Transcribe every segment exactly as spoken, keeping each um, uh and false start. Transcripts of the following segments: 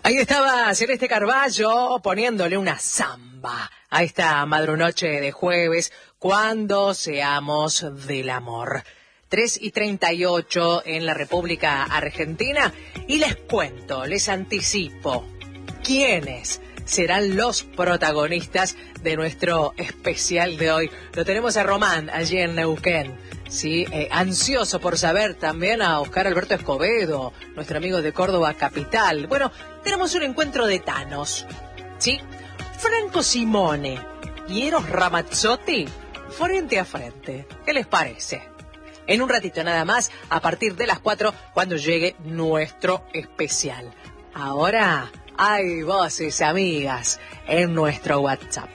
Ahí estaba Celeste Carballo poniéndole una samba a esta madrunoche de jueves, cuando seamos del amor. tres y treinta y ocho en la República Argentina, y les cuento, les anticipo, quiénes serán los protagonistas de nuestro especial de hoy. Lo tenemos a Román, allí en Neuquén, ¿sí? Eh, ansioso por saber también a Oscar Alberto Escobedo, nuestro amigo de Córdoba Capital. Bueno, tenemos un encuentro de Thanos, ¿sí? Franco Simone y Eros Ramazzotti, frente a frente. ¿Qué les parece? En un ratito nada más, a partir de las cuatro, cuando llegue nuestro especial. Ahora hay voces amigas en nuestro WhatsApp.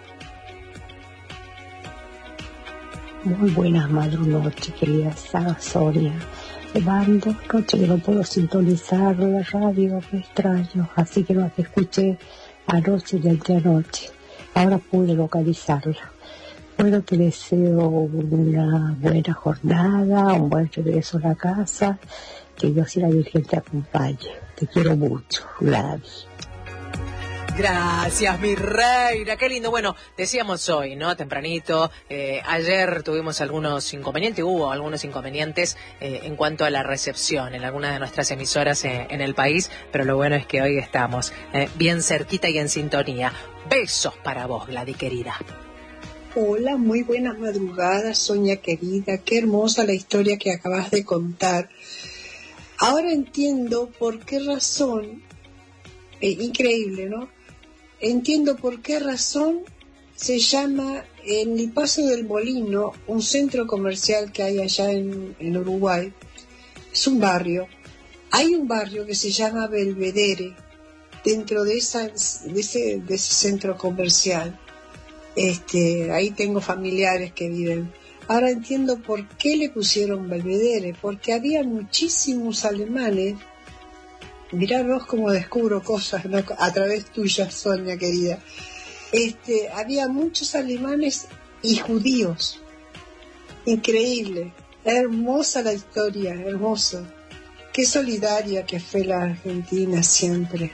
Muy buenas madrunoches, querida Sonia. Mando noche que no puedo sintonizar la radio, me extraño, así que no te escuché anoche y entreanoche. Ahora pude localizarla. Bueno, te deseo una buena jornada, un buen regreso a la casa, que Dios y la Virgen te acompañe. Te quiero mucho, Gladys. Gracias, mi reina, qué lindo. Bueno, decíamos hoy, ¿no? Tempranito, eh, ayer tuvimos algunos inconvenientes, hubo algunos inconvenientes eh, en cuanto a la recepción en algunas de nuestras emisoras eh, en el país, pero lo bueno es que hoy estamos eh, bien cerquita y en sintonía. Besos para vos, Gladys querida. Hola, muy buenas madrugadas, Sonia querida, qué hermosa la historia que acabas de contar. Ahora entiendo por qué razón, eh, increíble, ¿no? Entiendo por qué razón se llama en el Paso del Molino, un centro comercial que hay allá en, en Uruguay. Es un barrio. Hay un barrio que se llama Belvedere, dentro de, esa, de, ese, de ese centro comercial. Este, ahí tengo familiares que viven. Ahora entiendo por qué le pusieron Belvedere, porque había muchísimos alemanes. Mirá vos cómo descubro cosas, ¿no? A través tuya, Sonia querida. Este, había muchos alemanes y judíos. Increíble, hermosa la historia, hermoso. Qué solidaria que fue la Argentina siempre.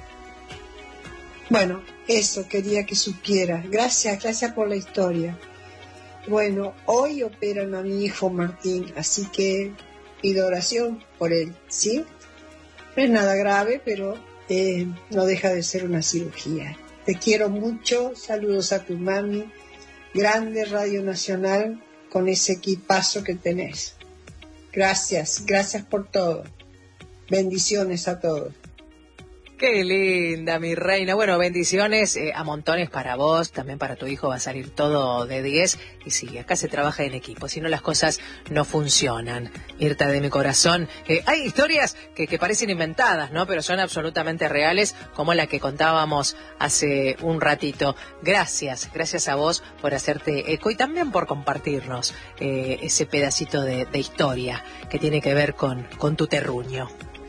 Bueno, eso quería que supiera. Gracias, gracias por la historia. Bueno, hoy operan a mi hijo Martín, así que pido oración por él, ¿sí? No es nada grave, pero eh, no deja de ser una cirugía. Te quiero mucho, saludos a tu mami, grande Radio Nacional con ese equipazo que tenés. Gracias, gracias por todo. Bendiciones a todos. Qué linda, mi reina. Bueno, bendiciones eh, a montones para vos, también para tu hijo va a salir todo de diez. Y sí, acá se trabaja en equipo, si no las cosas no funcionan. Mirta de mi corazón, eh, hay historias que, que parecen inventadas, ¿no? Pero son absolutamente reales, como la que contábamos hace un ratito. Gracias, gracias a vos por hacerte eco y también por compartirnos eh, ese pedacito de, de historia que tiene que ver con, con tu terruño.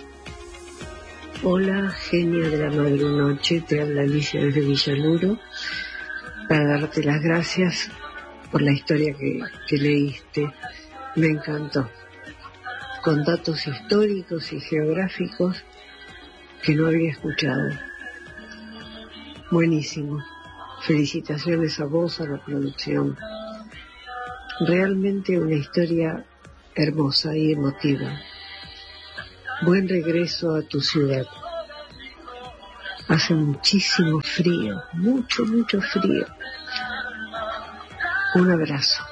Hola, genia de la madrunoche, te habla Alicia desde Villaluro para darte las gracias por la historia que, que leíste. Me encantó, con datos históricos y geográficos que no había escuchado. Buenísimo, felicitaciones a vos, a la producción. Realmente una historia hermosa y emotiva. Buen regreso a tu ciudad. Hace muchísimo frío, mucho, mucho frío. Un abrazo.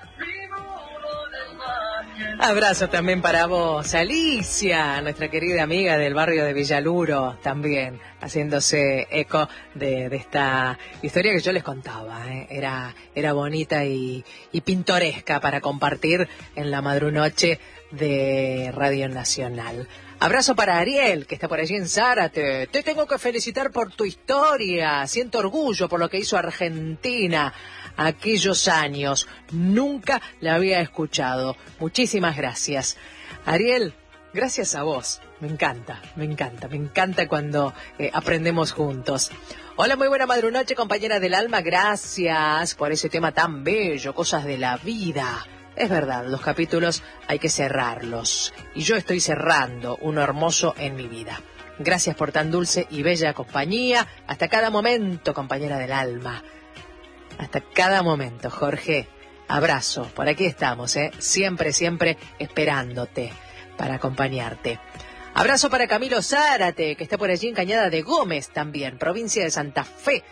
Abrazo también para vos, Alicia, nuestra querida amiga del barrio de Villaluro, también haciéndose eco de, de esta historia que yo les contaba, ¿eh? Era, era bonita y, y pintoresca para compartir en la madrunoche de Radio Nacional. Abrazo para Ariel, que está por allí en Zárate. Te tengo que felicitar por tu historia. Siento orgullo por lo que hizo Argentina aquellos años. Nunca la había escuchado. Muchísimas gracias. Ariel, gracias a vos. Me encanta, me encanta, me encanta cuando eh, aprendemos juntos. Hola, muy buena madrunoche, compañera del alma. Gracias por ese tema tan bello, cosas de la vida. Es verdad, los capítulos hay que cerrarlos. Y yo estoy cerrando uno hermoso en mi vida. Gracias por tan dulce y bella compañía. Hasta cada momento, compañera del alma. Hasta cada momento, Jorge. Abrazo. Por aquí estamos, ¿eh? Siempre, siempre esperándote para acompañarte. Abrazo para Camilo Zárate, que está por allí en Cañada de Gómez también, provincia de Santa Fe.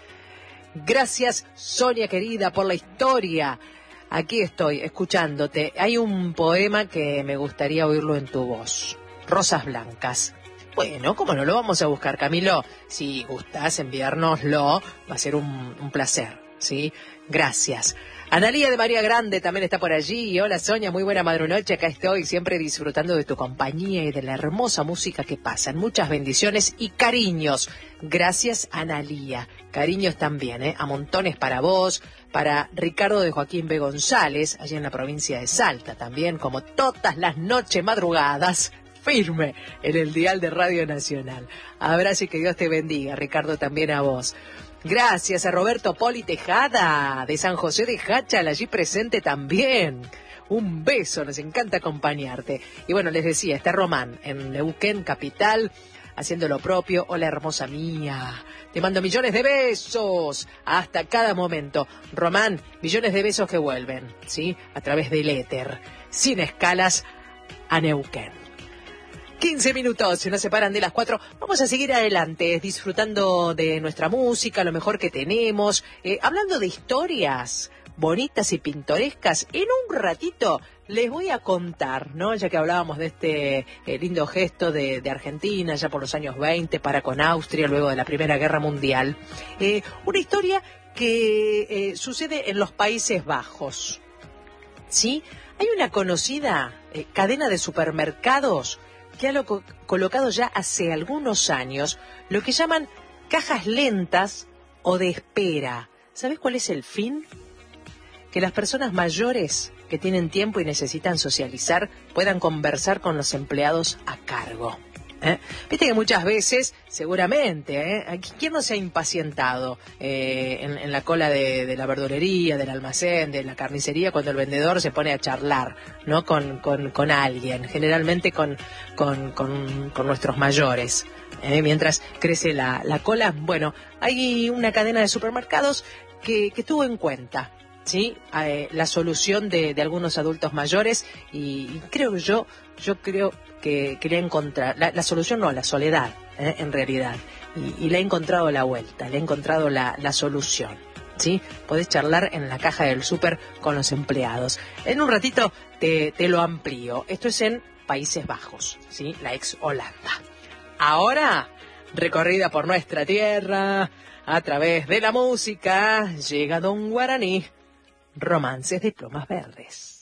Gracias, Sonia querida, por la historia. Aquí estoy, escuchándote. Hay un poema que me gustaría oírlo en tu voz. Rosas blancas. Bueno, ¿cómo no lo vamos a buscar, Camilo? Si gustás enviárnoslo, va a ser un, un placer, ¿sí? Gracias. Analía de María Grande también está por allí. Hola, Sonia, muy buena madrunoche. Acá estoy, siempre disfrutando de tu compañía y de la hermosa música que pasan. Muchas bendiciones y cariños. Gracias, Analía. Cariños también, ¿eh? A montones para vos, para Ricardo de Joaquín B. González, allí en la provincia de Salta también, como todas las noches madrugadas, firme en el dial de Radio Nacional. Abrazo y que Dios te bendiga, Ricardo, también a vos. Gracias a Roberto Poli Tejada, de San José de Jáchal, allí presente también. Un beso, nos encanta acompañarte. Y bueno, les decía, está Román en Neuquén, capital, haciendo lo propio. Hola, hermosa mía. Te mando millones de besos hasta cada momento. Román, millones de besos que vuelven, ¿sí? A través del éter, sin escalas, a Neuquén. quince minutos, se nos separan de las cuatro. Vamos a seguir adelante, disfrutando de nuestra música, lo mejor que tenemos. Eh, hablando de historias bonitas y pintorescas, en un ratito les voy a contar, ¿no? Ya que hablábamos de este eh, lindo gesto de, de Argentina, ya por los años veinte, para con Austria, luego de la Primera Guerra Mundial. Eh, una historia que eh, sucede en los Países Bajos, ¿sí? Hay una conocida eh, cadena de supermercados que ha lo colocado ya hace algunos años lo que llaman cajas lentas o de espera. ¿Sabes cuál es el fin? Que las personas mayores que tienen tiempo y necesitan socializar puedan conversar con los empleados a cargo. ¿Eh? Viste que muchas veces, seguramente, ¿eh? ¿Quién no se ha impacientado eh, en, en la cola de, de la verdulería, del almacén, de la carnicería, cuando el vendedor se pone a charlar, ¿no? con, con, con alguien, generalmente con, con, con, con nuestros mayores, ¿eh? Mientras crece la, la cola? Bueno, hay una cadena de supermercados que, que tuvo en cuenta, ¿sí? Eh, la solución de, de algunos adultos mayores y, y creo yo, yo creo que, que le ha encontrado, la, la solución no, la soledad, ¿eh? En realidad, y, y le ha encontrado la vuelta, le ha encontrado la, la solución, ¿sí? Podés charlar en la caja del súper con los empleados. En un ratito te, te lo amplío. Esto es en Países Bajos, ¿sí? La ex Holanda. Ahora, recorrida por nuestra tierra, a través de la música, llega Don Guaraní. Romances de Plumas Verdes.